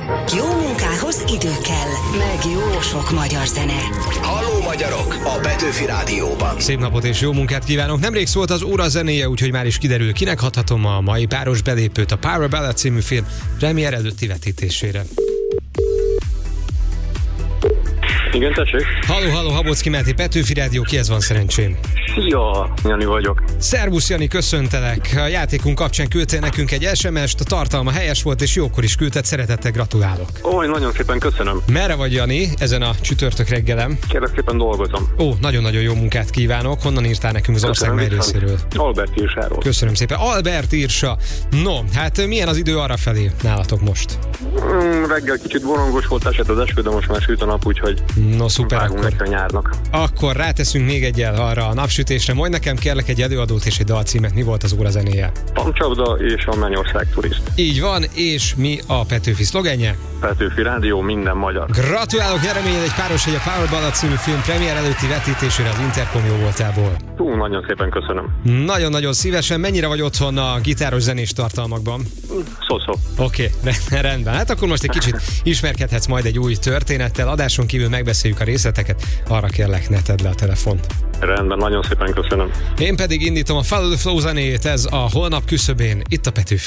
Jó munkához idő kell, meg jó sok magyar zene. Halló magyarok, a Petőfi Rádióban. Szép napot és jó munkát kívánok! Nemrég szólt az óra zenéje, úgyhogy már is kiderül, kinek adhatom a mai páros belépőt a Power Ballad című film premier előtti vetítésére. Igen, tessék. Halló, Habocki Máté, Petőfi Rádió, kihez van szerencsém? Szia, Jani vagyok. Szervusz Jani, köszöntelek! A játékunk kapcsán küldtél nekünk egy SMS-t, a tartalma helyes volt, és jókor is küldted, szeretettel gratulálok. Ó, nagyon szépen köszönöm. Merre vagy, Jani, ezen a csütörtök reggelem? Kérlek szépen dolgozom. Ó, nagyon-nagyon jó munkát kívánok. Honnan írtál nekünk az ország mely részéről? Albert Irsáról. Köszönöm szépen. Albert Irsa. No, hát milyen az idő arrafelé nálatok most? Reggel kicsit borongos volt, esett az eső, de most már süt a nap, úgyhogy no, szuper, a nyárnak. Akkor ráteszünk még egyel arra a napsütésre. Mondj nekem kérlek egy előadót és egy dalcímet. Mi volt az óra zenéje? Tankcsapda és a Mennyország turist. Így van, és mi a Petőfi szlogenje? Petőfi Rádió, minden magyar. Gratulálok, nyereményed egy páros egy a Power Ballad című film premier előtti vetítésére az Intercom jó voltából. Nagyon szépen köszönöm. Nagyon-nagyon szívesen. Mennyire vagy otthon a gitáros zenés tartalmakban? Szó-szó. Oké, rendben. Hát akkor most egy kicsit ismerkedhetsz majd egy új történettel. Adáson kívül megbeszéljük a részleteket. Arra kérlek, ne tedd le a telefont. Rendben, nagyon szépen köszönöm. Én pedig indítom a Follow the Flow zenét, ez a holnap küszöbén, itt a Petőfi.